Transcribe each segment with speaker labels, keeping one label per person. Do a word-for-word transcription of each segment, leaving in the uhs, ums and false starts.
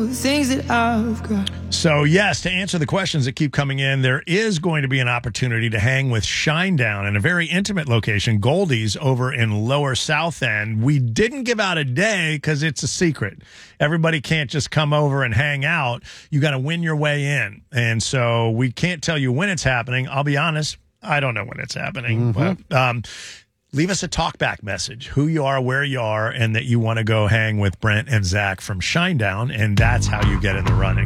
Speaker 1: all the things that I've got.
Speaker 2: So, yes, to answer the questions that keep coming in, there is going to be an opportunity to hang with Shinedown in a very intimate location, Goldie's, over in Lower South End. We didn't give out a day because it's a secret. Everybody can't just come over and hang out. You got to win your way in. And so we can't tell you when it's happening. I'll be honest, I don't know when it's happening.
Speaker 3: Mm-hmm.
Speaker 2: But, um, leave us a talkback message, who you are, where you are, and that you want to go hang with Brent and Zach from Shinedown, and that's how you get in the running.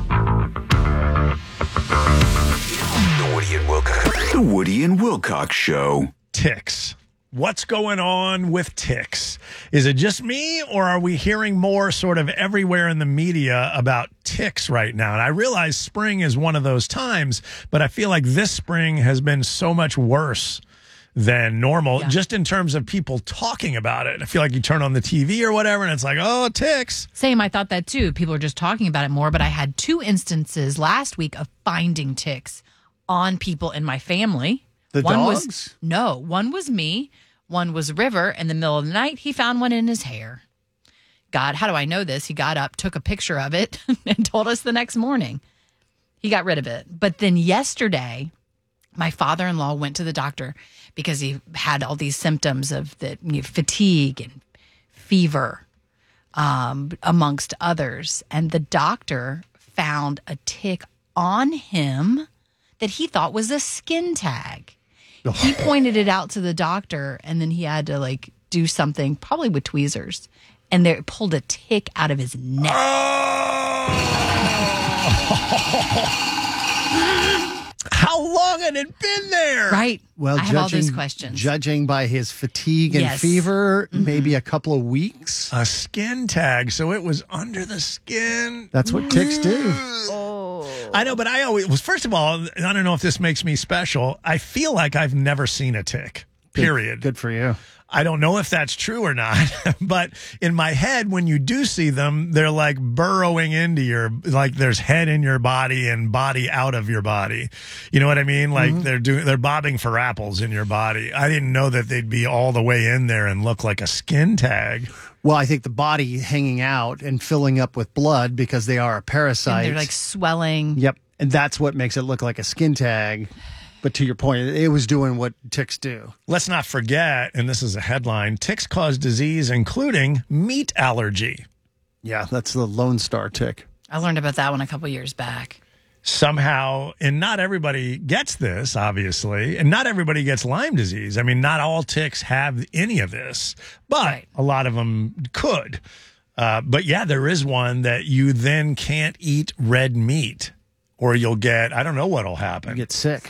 Speaker 4: The Woody and Wilcox. The Woody and Wilcox Show.
Speaker 2: Ticks. What's going on with ticks? Is it just me, or are we hearing more sort of everywhere in the media about ticks right now? And I realize spring is one of those times, but I feel like this spring has been so much worse than normal, yeah. just in terms of people talking about it. I feel like you turn on the T V or whatever, and it's like, oh, ticks.
Speaker 5: Same, I thought that too. People are just talking about it more, but I had two instances last week of finding ticks on people in my family.
Speaker 3: The
Speaker 5: one
Speaker 3: dogs?
Speaker 5: Was, no, one was me. One was River. In the middle of the night, he found one in his hair. God, how do I know this? He got up, took a picture of it, and told us the next morning. He got rid of it. But then yesterday, my father-in-law went to the doctor because he had all these symptoms of the you know, fatigue and fever, um, amongst others. And the doctor found a tick on him that he thought was a skin tag. He pointed it out to the doctor, and then he had to like do something, probably with tweezers, and they pulled a tick out of his neck.
Speaker 2: Oh! How long had it been there?
Speaker 5: Right.
Speaker 3: Well,
Speaker 5: I have
Speaker 3: judging,
Speaker 5: all those questions.
Speaker 3: Judging by his fatigue and
Speaker 5: Yes.
Speaker 3: fever,
Speaker 5: Mm-hmm.
Speaker 3: maybe a couple of weeks.
Speaker 2: A skin tag, so it was under the skin.
Speaker 3: That's what ticks do.
Speaker 2: I know, but I always, well, first of all, I don't know if this makes me special. I feel like I've never seen a tick, period.
Speaker 3: Good, good for you.
Speaker 2: I don't know if that's true or not, but in my head, when you do see them, they're like burrowing into your, like there's head in your body and body out of your body. You know what I mean? Like mm-hmm. they're doing, they're bobbing for apples in your body. I didn't know that they'd be all the way in there and look like a skin tag.
Speaker 3: Well, I think the body hanging out and filling up with blood because they are a parasite.
Speaker 5: And they're like swelling.
Speaker 3: Yep. And that's what makes it look like a skin tag. But to your point, it was doing what ticks do.
Speaker 2: Let's not forget, and this is a headline, ticks cause disease, including meat allergy.
Speaker 3: Yeah, that's the Lone Star tick.
Speaker 5: I learned about that one a couple years back.
Speaker 2: Somehow, and not everybody gets this, obviously, and not everybody gets Lyme disease. I mean, not all ticks have any of this, but right. a lot of them could. Uh, but yeah, there is one that you then can't eat red meat, or you'll get, I don't know what'll happen.
Speaker 3: You get sick.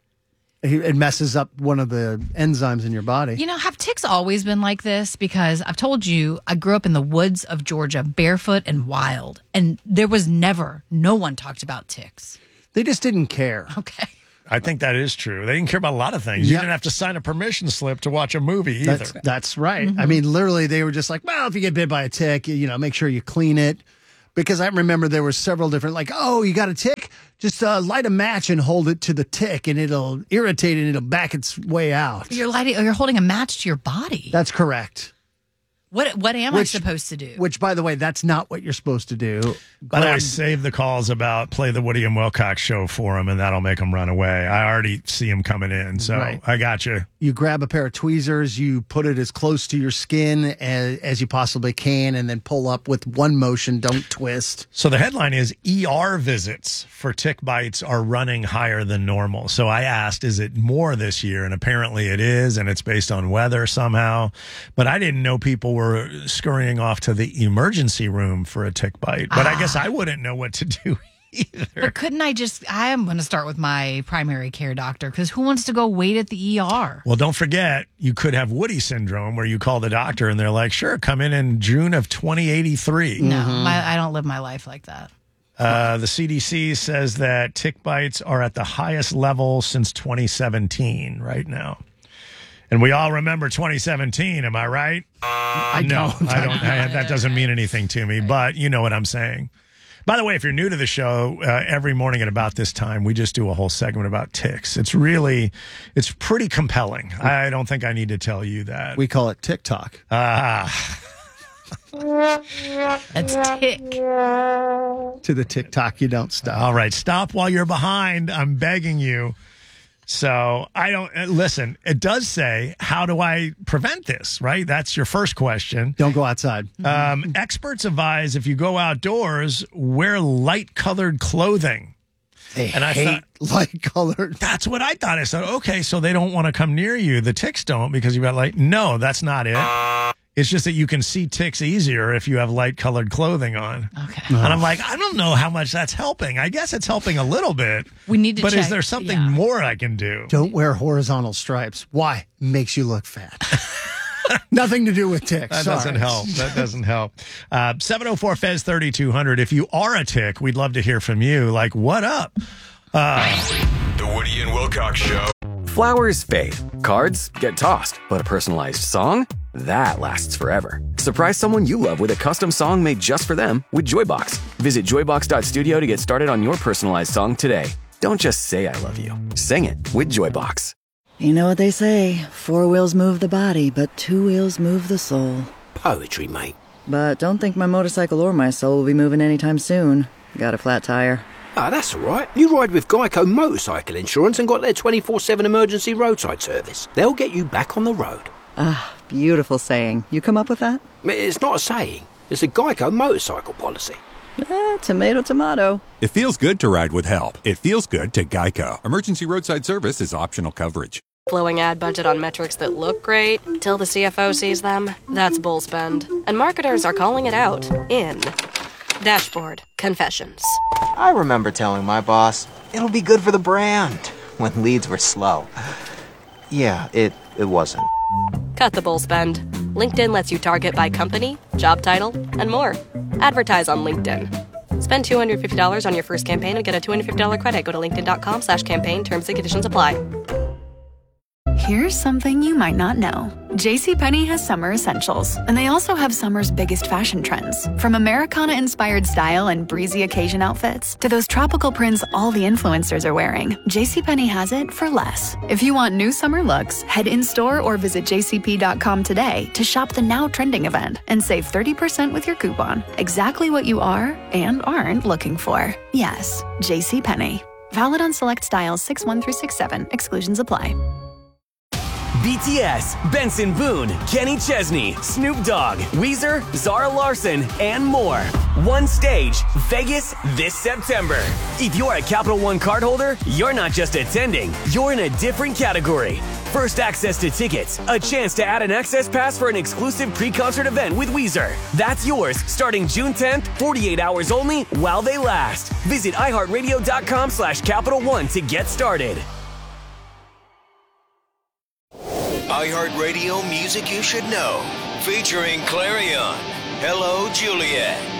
Speaker 3: It messes up one of the enzymes in your body.
Speaker 5: You know, have ticks always been like this? Because I've told you, I grew up in the woods of Georgia, barefoot and wild. And there was never, no one talked about ticks.
Speaker 3: They just didn't care.
Speaker 5: Okay.
Speaker 2: I think that is true. They didn't care about a lot of things. You
Speaker 3: yep.
Speaker 2: didn't have to sign a permission slip to watch a movie either.
Speaker 3: That's, that's right.
Speaker 5: Mm-hmm.
Speaker 3: I mean, literally, they were just like, well, if you get bit by a tick, you know, make sure you clean it. Because I remember there were several different, like, oh, you got a tick? Just uh, light a match and hold it to the tick, and it'll irritate it, and it'll back its way out.
Speaker 5: You're lighting, you're holding a match to your body.
Speaker 3: That's correct.
Speaker 5: What what am which, I supposed to do?
Speaker 3: Which, by the way, that's not what you're supposed to do.
Speaker 2: By the way, save the calls about play the Woody and Wilcox show for them, and that'll make them run away. I already see them coming in, so right. I got you.
Speaker 3: You grab a pair of tweezers, you put it as close to your skin as, as you possibly can, and then pull up with one motion. Don't twist.
Speaker 2: So the headline is E R visits for tick bites are running higher than normal. So I asked, is it more this year? And apparently it is, and it's based on weather somehow. But I didn't know people were scurrying off to the emergency room for a tick bite. But ah. I guess I wouldn't know what to do either.
Speaker 5: But couldn't I just, I am going to start with my primary care doctor, because who wants to go wait at the E R?
Speaker 2: Well, don't forget, you could have Woody syndrome where you call the doctor and they're like, sure, come in in June of twenty eighty-three.
Speaker 5: No,
Speaker 3: mm-hmm.
Speaker 5: my, I don't live my life like that.
Speaker 2: Uh, the C D C says that tick bites are at the highest level since twenty seventeen right now. And we all remember twenty seventeen, am I right?
Speaker 3: Uh, I
Speaker 2: no,
Speaker 3: don't.
Speaker 2: I don't. I, that doesn't mean anything to me, but you know what I'm saying. By the way, if you're new to the show, uh, every morning at about this time, we just do a whole segment about ticks. It's really, it's pretty compelling. I don't think I need to tell you that.
Speaker 3: We call it TikTok.
Speaker 2: Ah.
Speaker 5: That's tick.
Speaker 3: To the TikTok, you don't stop.
Speaker 2: All right, stop while you're behind. I'm begging you. So I don't uh, listen. It does say, how do I prevent this? Right? That's your first question.
Speaker 3: Don't go outside.
Speaker 2: Um, experts advise if you go outdoors, wear light colored clothing.
Speaker 3: They
Speaker 2: And I
Speaker 3: hate
Speaker 2: thought-
Speaker 3: light colored.
Speaker 2: That's what I thought. I said, okay, so they don't want to come near you. The ticks don't because you've got light. No, that's not it. It's just that you can see ticks easier if you have light colored clothing on.
Speaker 5: Okay.
Speaker 2: And I'm like, I don't know how much that's helping. I guess it's helping a little bit.
Speaker 5: We need to
Speaker 2: But
Speaker 5: check.
Speaker 2: is there something
Speaker 5: Yeah.
Speaker 2: more I can do?
Speaker 3: Don't wear horizontal stripes. Why? Makes you look fat. Nothing to do with ticks.
Speaker 2: That
Speaker 3: Sorry.
Speaker 2: doesn't help. That doesn't help. Uh, seven oh four F E Z thirty-two hundred. If you are a tick, we'd love to hear from you. Like, what up?
Speaker 4: The Woody and Wilcox Show.
Speaker 6: Flowers fade, cards get tossed, but a personalized song? That lasts forever. Surprise someone you love with a custom song made just for them with Joybox. Visit joybox dot studio to get started on your personalized song today. Don't just say I love you. Sing it with Joybox.
Speaker 7: You know what they say, four wheels move the body, but two wheels move the soul.
Speaker 8: Poetry, mate.
Speaker 7: But don't think my motorcycle or my soul will be moving anytime soon. Got a flat tire.
Speaker 8: Ah, that's all right. You ride with Geico Motorcycle Insurance and got their twenty-four seven emergency roadside service. They'll get you back on the road.
Speaker 7: Ah, beautiful saying. You come up with that?
Speaker 8: It's not a saying. It's a Geico motorcycle policy.
Speaker 7: Eh, tomato, tomato.
Speaker 9: It feels good to ride with help. It feels good to Geico. Emergency roadside service is optional coverage.
Speaker 10: Blowing ad budget on metrics that look great till the C F O sees them. That's bull spend. And marketers are calling it out in Dashboard Confessions.
Speaker 11: I remember telling my boss, it'll be good for the brand, when leads were slow. Yeah, it, it wasn't.
Speaker 10: Cut the bull spend. LinkedIn lets you target by company, job title, and more. Advertise on LinkedIn. Spend two hundred fifty dollars on your first campaign and get a two hundred fifty dollars credit. Go to linkedin.com slash campaign. Terms and conditions apply.
Speaker 12: Here's something you might not know. JCPenney has summer essentials, and they also have summer's biggest fashion trends. From Americana-inspired style and breezy occasion outfits to those tropical prints all the influencers are wearing, JCPenney has it for less. If you want new summer looks, head in-store or visit j c p dot com today to shop the now trending event and save thirty percent with your coupon. Exactly what you are and aren't looking for. Yes, JCPenney. Valid on select styles six one through six seven. Exclusions apply.
Speaker 13: B T S, Benson Boone, Kenny Chesney, Snoop Dogg, Weezer, Zara Larson, and more. One stage, Vegas this September. If you're a Capital One cardholder, you're not just attending, you're in a different category. First access to tickets, a chance to add an access pass for an exclusive pre-concert event with Weezer. That's yours starting June tenth, forty-eight hours only while they last. Visit iHeartRadio.com slash Capital One to get started.
Speaker 4: iHeartRadio Music You Should Know, featuring Clarion. Hello, Juliet.